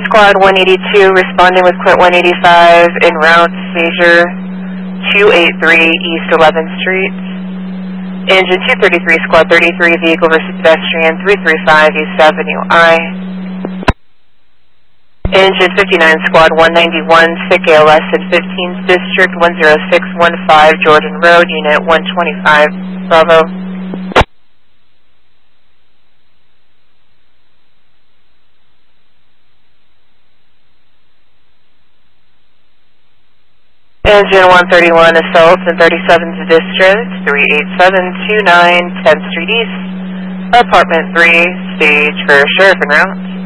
Squad 182 responding with Quit 185 en route seizure 283 East 11th Street. Engine 233 Squad 33 vehicle versus pedestrian 335 East Avenue I. Engine 59 Squad 191 sick ALS in 15th District 10615 Jordan Road Unit 125 Bravo. Engine 131 assaults in 37th District 38729 10th Street East Apartment 3 stage for sheriff en route.